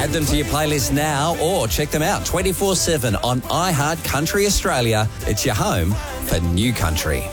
Add them to your playlist now or check them out 24/7 on iHeart Country Australia. It's your home for new country.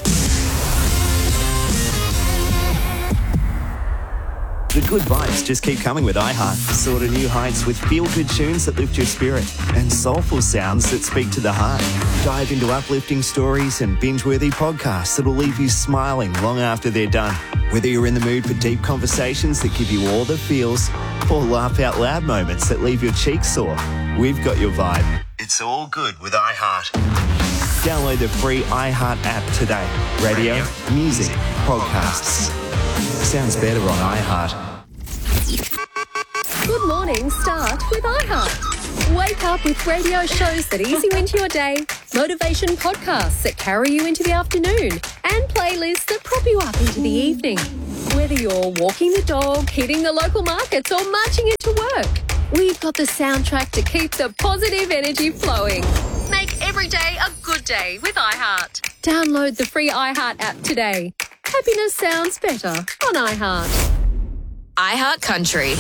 The good vibes just keep coming with iHeart. Soar to new heights with feel-good tunes that lift your spirit and soulful sounds that speak to the heart. Dive into uplifting stories and binge-worthy podcasts that'll leave you smiling long after they're done. Whether you're in the mood for deep conversations that give you all the feels or laugh-out-loud moments that leave your cheeks sore, we've got your vibe. It's all good with iHeart. Download the free iHeart app today. Radio, music, podcasts. Sounds better on iHeart. Good morning, start with iHeart. Wake up with radio shows that ease you into your day, motivation podcasts that carry you into the afternoon, and playlists that prop you up into the evening. Whether you're walking the dog, hitting the local markets, or marching into work, we've got the soundtrack to keep the positive energy flowing. Make every day a good day with iHeart. Download the free iHeart app today. Happiness sounds better on iHeart. iHeart Country.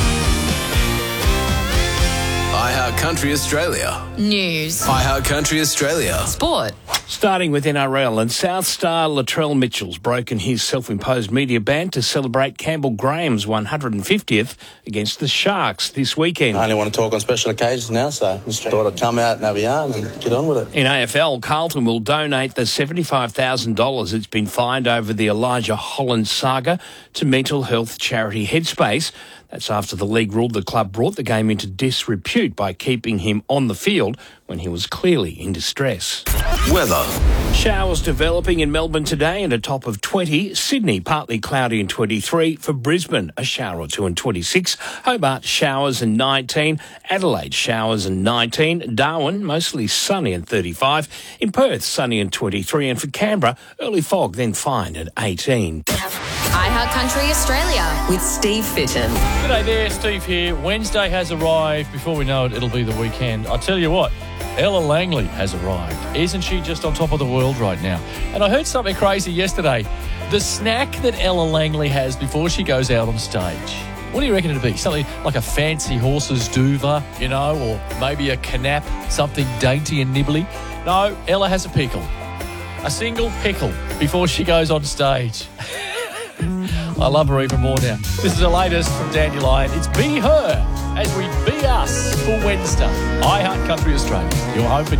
iHeart Country Australia. News. iHeart Country Australia. Sport. Starting with NRL, and South star Latrell Mitchell's broken his self-imposed media ban to celebrate Campbell Graham's 150th against the Sharks this weekend. I only want to talk on special occasions now, so just thought I'd come out and have a yarn and get on with it. In AFL, Carlton will donate the $75,000 it's been fined over the Elijah Holland saga to mental health charity Headspace. That's after the league ruled the club brought the game into disrepute by keeping him on the field when he was clearly in distress. Weather. Showers developing in Melbourne today and a top of 20. Sydney, partly cloudy and 23. For Brisbane, a shower or two and 26. Hobart, showers and 19. Adelaide, showers and 19. Darwin, mostly sunny and 35. In Perth, sunny and 23. And for Canberra, early fog, then fine at 18. iHeart Country Australia with Steve Fitton. G'day there, Steve here. Wednesday has arrived. Before we know it, it'll be the weekend. I tell you what, Ella Langley has arrived. Isn't she just on top of the world right now? And I heard something crazy yesterday. The snack that Ella Langley has before she goes out on stage. What do you reckon it'd be? Something like a fancy horse's duva, you know, or maybe a canap, something dainty and nibbly? No, Ella has a pickle. A single pickle before she goes on stage. I love her even more now. This is the latest from Dandelion. It's Be Her as we be us for Wednesday. iHeart Country Australia, your home for